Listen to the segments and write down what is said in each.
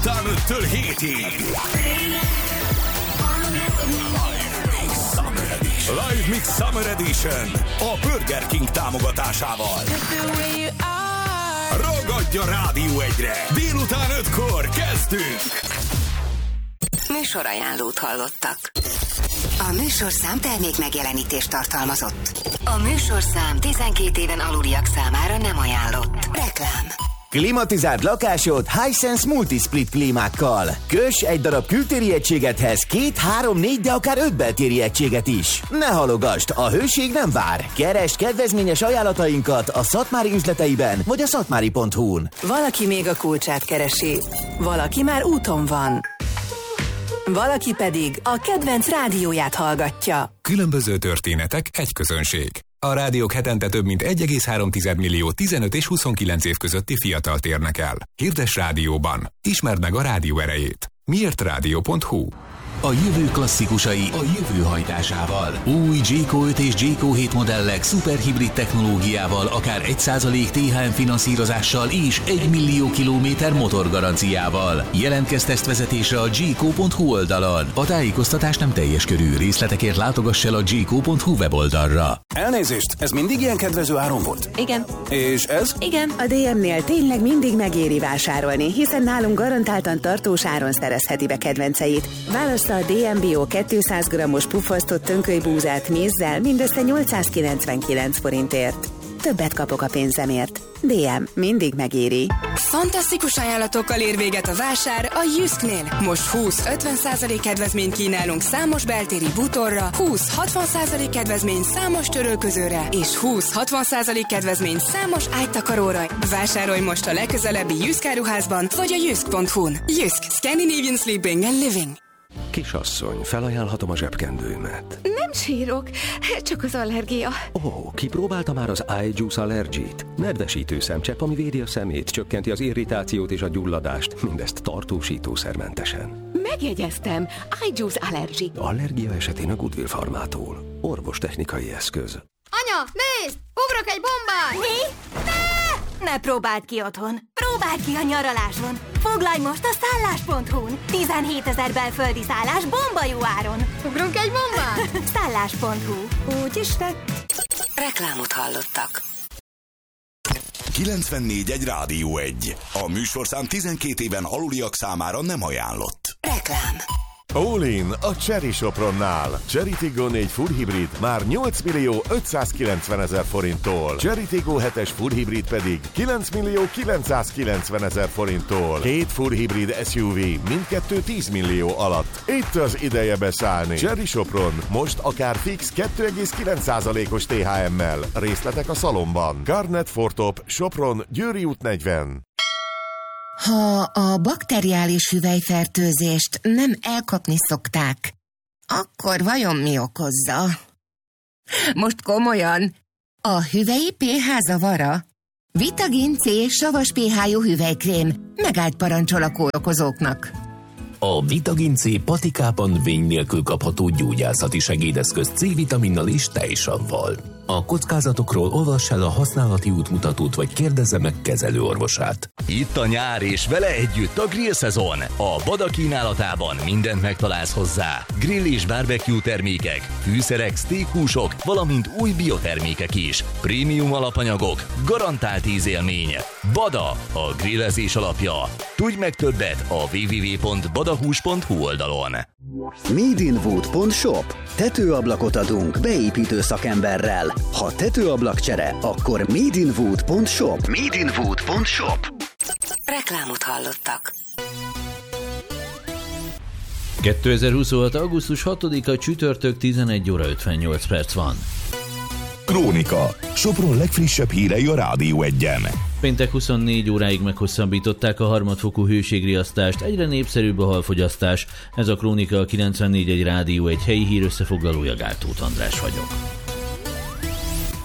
Délután 5-től 7-ig. Live Mix Summer Edition a Burger King támogatásával. Ragadj a Rádió 1-re! Délután 5-kor kezdünk! Műsorajánlót hallottak. A műsorszám termék megjelenítést tartalmazott. A műsorszám 12 éven aluliak számára nem ajánlott. Reklám. Klimatizált lakásod Hisense Multisplit klímákkal. Köss egy darab kültéri egységethez 2, 3, 4, de akár 5 beltéri egységet is. Ne halogasd, a hőség nem vár. Keresd kedvezményes ajánlatainkat a Szatmári üzleteiben vagy a szatmári.hu-n. Valaki még a kulcsát keresi, valaki már úton van. Valaki pedig a kedvenc rádióját hallgatja. Különböző történetek, egy közönség. A rádiók hetente több mint 1,3 millió 15 és 29 év közötti fiatalt érnek el. Hirdess rádióban. Ismerd meg a rádió erejét. Miért rádió.hu? A jövő klasszikusai a jövő hajtásával. Új Jayco 5 és Jayco 7 modellek szuperhibrid technológiával, akár 1% THM finanszírozással és 1 millió kilométer motorgaranciával. Jelentkezz tesztvezetésre a jayco.hu oldalon. A tájékoztatás nem teljes körű, részletekért látogass el a jayco.hu weboldalra. Elnézést, ez mindig ilyen kedvező áron volt? Igen. És ez? Igen. A DM-nél tényleg mindig megéri vásárolni, hiszen nálunk garantáltan tartós áron szerezheti be kedvenceit. Válassza a DM Bio 200 g-os puffasztott tönkölybúzát mézzel mindössze 899 forintért. Többet kapok a pénzemért. DM mindig megéri. Fantasztikus ajánlatokkal ér véget a vásár a Jysknél. Most 20-50% kedvezményt kínálunk számos beltéri bútorra, 20-60% kedvezmény számos törölközőre, és 20-60% kedvezmény számos ágytakaróra. Vásárolj most a legközelebbi Jysk áruházban, vagy a jysk.hu-n. Jysk, Scandinavian Sleeping and Living. Kisasszony, felajánlhatom a zsebkendőmet. Nem sírok, csak az allergia. Kipróbálta már az iJuice Allergy-t? Nedvesítő szemcsepp, ami védi a szemét, csökkenti az irritációt és a gyulladást, mindezt tartósítószermentesen. Megjegyeztem, iJuice Allergy. Allergia esetén a Goodwill Farmától. Orvostechnikai eszköz. Anya, nézd! Ugrok egy bombát! Mi? Ne próbáld ki otthon! Próbáld ki a nyaraláson! Foglalj most a szállás.hu-n! 17 000 belföldi szállás bomba jó áron! Ugrunk egy bombát? Szállás.hu. Úgyis tett. Reklámot hallottak. 94.1 Rádió 1. A műsorszám 12 éven aluliak számára nem ajánlott. Reklám. All-in a Chery Sopronnál. Chery Tiggo 4 Full Hybrid már 8 millió 590 000 forinttól. Chery Tiggo 7-es Full Hybrid pedig 9 millió 990 000 forinttól. 2 Full Hybrid SUV mindkettő 10 millió alatt. Itt az ideje beszállni. Chery Sopron most akár fix 2,9%-os THM-mel. Részletek a szalomban. Garnet Fortop, Sopron, Győri út 40. Ha a bakteriális hüvelyfertőzést nem elkapni szokták, akkor vajon mi okozza? Most komolyan, a hüvelyi pH zavara? Vitagin C savas pH-jú hüvelykrém megállt parancsol a kórokozóknak. A Vitagin C patikában vény nélkül kapható gyógyászati segédeszköz C-vitaminnal és tejsavval. A kockázatokról olvass el a használati útmutatót, vagy kérdezze meg kezelőorvosát. Itt a nyár, és vele együtt a grill szezon. A Bada kínálatában mindent megtalálsz hozzá. Grill és barbecue termékek, fűszerek, steakhúsok, valamint új biotermékek is. Prémium alapanyagok, garantált ízélmény. Bada, a grillezés alapja. Tudj meg többet a www.badahús.hu oldalon. Madeinwood.shop. Tetőablakot adunk beépítő szakemberrel. Ha tetőablakcsere, akkor Madeinwood.shop. Madeinwood.shop. Reklámot hallottak. 2026. augusztus 6-a csütörtök 11 óra 58 perc van. Krónika. Sopron legfrissebb hírei a Rádió 1-en. Péntek 24 óráig meghosszabbították a harmadfokú hőségriasztást, egyre népszerűbb a halfogyasztás. Ez a Krónika, a 94.1 Rádió 1 helyi hír összefoglalója, Gáltóth András vagyok.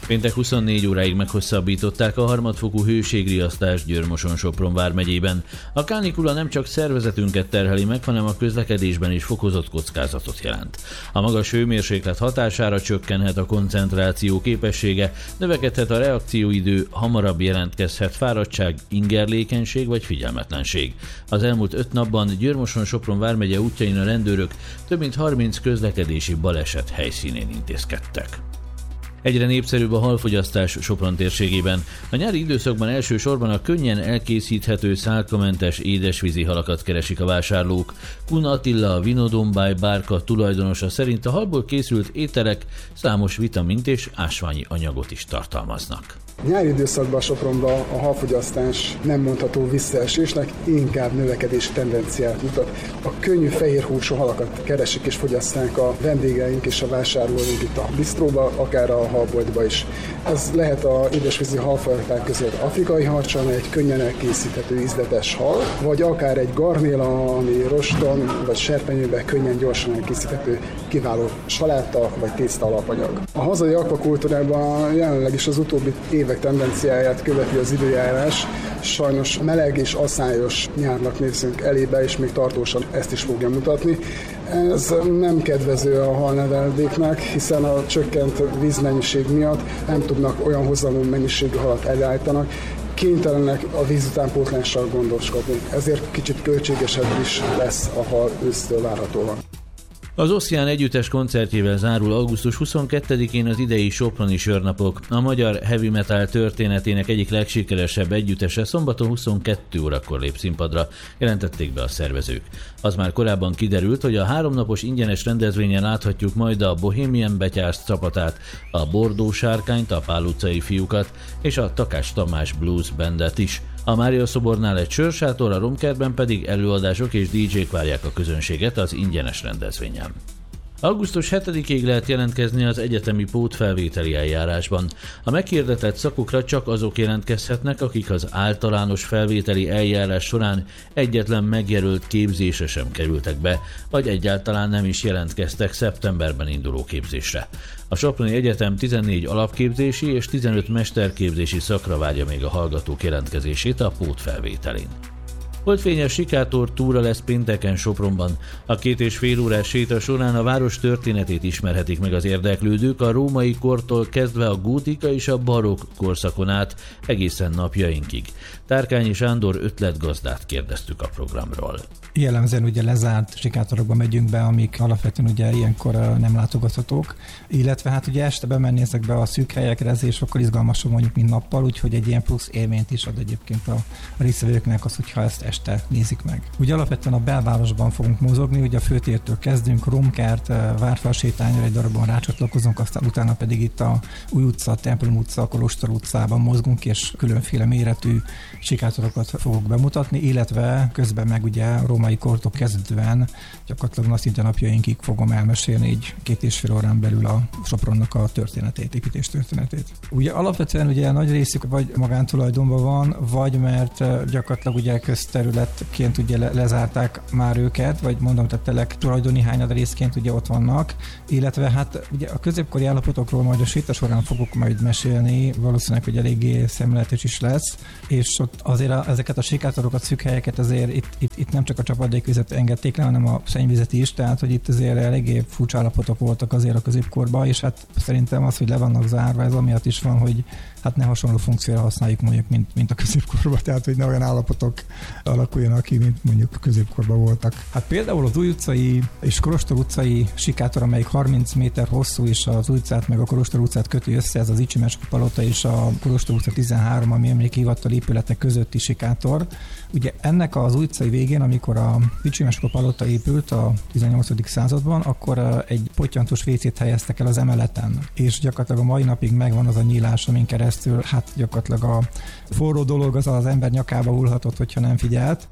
Péntek 24 óráig meghosszabbították a harmadfokú hőségriasztást Győr-Moson-Sopron vármegyében. A kánikula nem csak szervezetünket terheli meg, hanem a közlekedésben is fokozott kockázatot jelent. A magas hőmérséklet hatására csökkenhet a koncentráció képessége, növekedhet a reakcióidő, hamarabb jelentkezhet fáradtság, ingerlékenység vagy figyelmetlenség. Az elmúlt 5 napban Győr-Moson-Sopron vármegye útjain a rendőrök több mint 30 közlekedési baleset helyszínén intézkedtek. Egyre népszerűbb a halfogyasztás Sopron térségében. A nyári időszakban elsősorban a könnyen elkészíthető szálkamentes édesvízi halakat keresik a vásárlók. Kun Attila, a Vinodombáj bárka tulajdonosa szerint a halból készült ételek számos vitamint és ásványi anyagot is tartalmaznak. Nyári időszakban Sopronban a halfogyasztás nem mondható visszaesésnek, inkább növekedési tendenciát mutat. A könnyű fehérhúsú halakat keresik és fogyasztják a vendégeink és a vásárlóink itt a bistróba, akár a halboltba is. Ez lehet az édesvízi halfajták között afrikai harcsa, amely egy könnyen elkészíthető ízletes hal, vagy akár egy garnéla, ami roston vagy serpenyőben könnyen gyorsan elkészíthető kiváló saláta vagy tészta alapanyag. A hazai akvakultúrában jelenleg is az utóbbi évek tendenciáját követi az időjárás. Sajnos meleg és aszályos nyárnak nézünk elébe, és még tartósan ezt is fogja mutatni. Ez nem kedvező a halneveldéknek, hiszen a csökkent vízmennyiség miatt nem tudnak olyan hozzáadó mennyiségű halat elállítanak, kénytelenek a vízutánpótlással gondoskodni. Ezért kicsit költségesebb is lesz a hal ősztől várhatóan. Az Ocean együttes koncertjével zárul augusztus 22-én az idei soproni sörnapok. A magyar heavy metal történetének egyik legsikeresebb együttese szombaton 22 órakor lép színpadra, jelentették be a szervezők. Az már korábban kiderült, hogy a 3 napos ingyenes rendezvényen láthatjuk majd a Bohemian Betyársz csapatát, a Bordó Sárkányt, a Pál utcai fiúkat és a Takás Tamás Blues Bandet is. A Mária szobornál egy sörsátor, a Romkertben pedig előadások és DJ-k várják a közönséget az ingyenes rendezvényen. Augusztus 7-ig lehet jelentkezni az egyetemi pótfelvételi eljárásban. A meghirdetett szakokra csak azok jelentkezhetnek, akik az általános felvételi eljárás során egyetlen megjelölt képzésre sem kerültek be, vagy egyáltalán nem is jelentkeztek szeptemberben induló képzésre. A Soproni Egyetem 14 alapképzési és 15 mesterképzési szakra várja még a hallgatók jelentkezését a pótfelvételin. Holdfényes sikátor túra lesz pénteken Sopronban. A 2,5 órás séta során a város történetét ismerhetik meg az érdeklődők a római kortól kezdve a gótika és a barokk korszakon át egészen napjainkig. Tárkányi Sándor ötletgazdát kérdeztük a programról. Jellemzően ugye lezárt sikátorokba megyünk be, amik alapvetően ugye ilyenkor nem látogathatók, illetve hát ugye este bemenni ezekbe a szűk helyekre, ez és sokkal izgalmasabb mondjuk, mint nappal, úgyhogy egy ilyen plusz élményt is ad egyébként a résztvevőknek az, hogyha ezt este nézik meg. Ugye alapvetően a belvárosban fogunk mozogni, ugye a főtértől kezdünk, Romkert, Várfalsétányra egy darabban rácsatlakozunk, aztán utána pedig itt a Új utca, Templom utca, Kolostor utcában mozgunk, és különféle méretű sikátorokat fogok bemutatni, illetve közben meg ugye római kortól kezdően gyakorlatilag nasszinte napjainkig fogom elmesélni így 2,5 órán belül a Sopronnak a történetét, építés történetét. Ugye alapvetően ugye nagy részük vagy magántulajdonban van, vagy mert gyakorlatilag ugye közterületként ugye lezárták már őket, vagy mondom, tehát tényleg tulajdoni hányad részként ugye ott vannak, illetve hát ugye a középkori állapotokról majd a séta során fogok majd mesélni, valószínűleg, hogy eléggé szemléletes is lesz, és ott azért ezeket a sikátorokat, szűk helyeket azért itt nem csak a csapadékvizet engedték le, hanem a szennyvizet is, tehát hogy itt azért eléggé furcsa állapotok voltak azért a középkorban, és hát szerintem az, hogy le vannak zárva, ez amiatt is van, hogy hát ne hasonló funkcióra használjuk mondjuk, mint a középkorban, tehát hogy ne olyan állapotok alakuljanak ki, mint mondjuk a középkorban voltak. Hát például az Új utcai és Kolostor utcai sikátor, amelyik 30 méter hosszú, és az Új utcát meg a Kolostor utcát köti össze, ez az Icsimeske palota és a Kolostor utca 13, ami emlékhivatal épületek közötti sikátor. Ugye ennek az Új utcai végén, amikor a Icsimeske palota épült a 18. században, akkor egy pottyantós vécét helyeztek el az emeleten, és gyakorlatilag a mai napig megvan az a nyílás, amin keresztül hát gyakorlatilag a forró dolog az ember nyakába hullhatott, hogyha nem figyelt.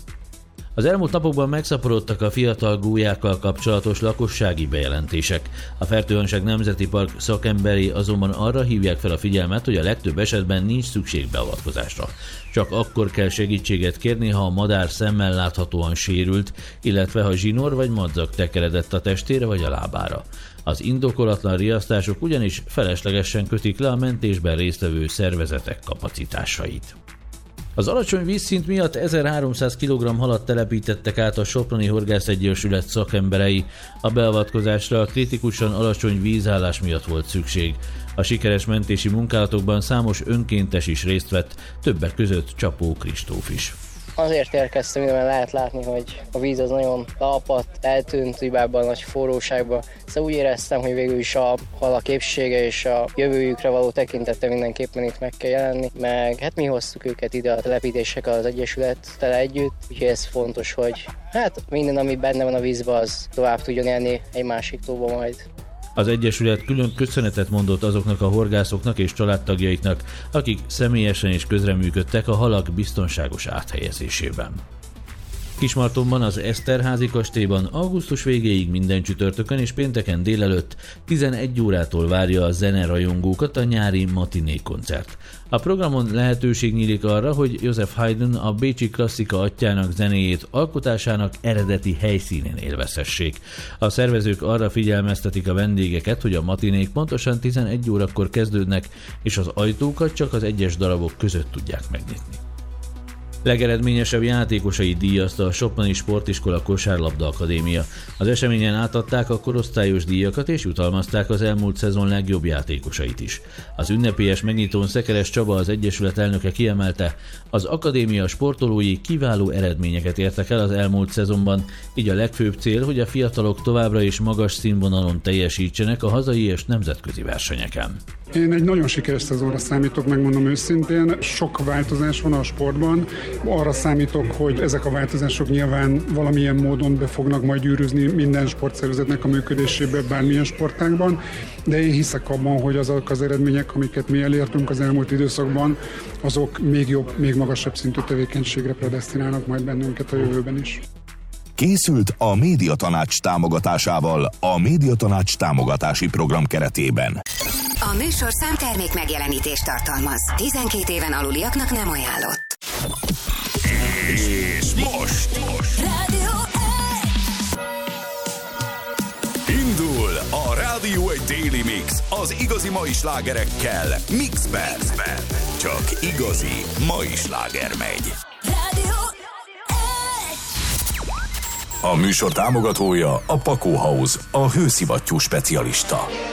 Az elmúlt napokban megszaporodtak a fiatal gólyákkal kapcsolatos lakossági bejelentések. A Fertőhanság Nemzeti Park szakemberi azonban arra hívják fel a figyelmet, hogy a legtöbb esetben nincs szükség beavatkozásra. Csak akkor kell segítséget kérni, ha a madár szemmel láthatóan sérült, illetve ha zsinór vagy madzag tekeredett a testére vagy a lábára. Az indokolatlan riasztások ugyanis feleslegesen kötik le a mentésben résztvevő szervezetek kapacitásait. Az alacsony vízszint miatt 1300 kg halat telepítettek át a Soproni Horgászegyesület szakemberei. A beavatkozásra a kritikusan alacsony vízállás miatt volt szükség. A sikeres mentési munkálatokban számos önkéntes is részt vett, többek között Csapó Kristóf is. Azért érkeztem, mert lehet látni, hogy a víz az nagyon leapadt, eltűnt Ibában a nagy forróságban. Szóval úgy éreztem, hogy végül is a halak épsége és a jövőjükre való tekintete mindenképpen itt meg kell jelenni. Meg hát mi hoztuk őket ide a telepítésekkel az Egyesülettel együtt, úgyhogy ez fontos, hogy hát minden, ami benne van a vízben, az tovább tudjon élni egy másik tóba majd. Az Egyesület külön köszönetet mondott azoknak a horgászoknak és családtagjaiknak, akik személyesen is közreműködtek a halak biztonságos áthelyezésében. Kismartonban az Eszterházy kastélyban augusztus végéig minden csütörtökön és pénteken délelőtt 11 órától várja a zenerajongókat a nyári matiné koncert. A programon lehetőség nyílik arra, hogy Joseph Haydn a bécsi klasszika atyjának zenéjét alkotásának eredeti helyszínén élvezhessék. A szervezők arra figyelmeztetik a vendégeket, hogy a matinék pontosan 11 órakor kezdődnek, és az ajtókat csak az egyes darabok között tudják megnyitni. Legeredményesebb játékosai díjazta a Soproni Sportiskola Kosárlabda Akadémia. Az eseményen átadták a korosztályos díjakat és jutalmazták az elmúlt szezon legjobb játékosait is. Az ünnepélyes megnyitón Szekeres Csaba, az Egyesület elnöke kiemelte, az akadémia sportolói kiváló eredményeket értek el az elmúlt szezonban, így a legfőbb cél, hogy a fiatalok továbbra is magas színvonalon teljesítsenek a hazai és nemzetközi versenyeken. Én egy nagyon sikeres szezonra számítok, megmondom őszintén. Sok változás van a sportban. Arra számítok, hogy ezek a változások nyilván valamilyen módon be fognak majd gyűrűzni minden sportszervezetnek a működésébe, bármilyen sportágban, de én hiszek abban, hogy azok az eredmények, amiket mi elértünk az elmúlt időszakban, azok még jobb, még magasabb szintű tevékenységre predesztinálnak majd bennünket a jövőben is. Készült a Médiatanács támogatásával a Médiatanács támogatási program keretében. A műsorszám termék megjelenítést tartalmaz. 12 éven aluliaknak nem ajánlott. És most indul a Rádió egy Daily Mix az igazi mai slágerekkel Mixben. Csak igazi mai sláger megy. A műsor támogatója a Pakó House, a hőszivattyú specialista.